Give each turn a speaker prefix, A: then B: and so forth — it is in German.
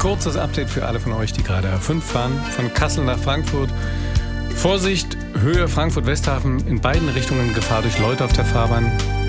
A: kurzes Update für alle von euch, die gerade A5 fahren, von Kassel nach Frankfurt. Vorsicht, Höhe Frankfurt-Westhafen, in beiden Richtungen Gefahr durch Leute auf der Fahrbahn.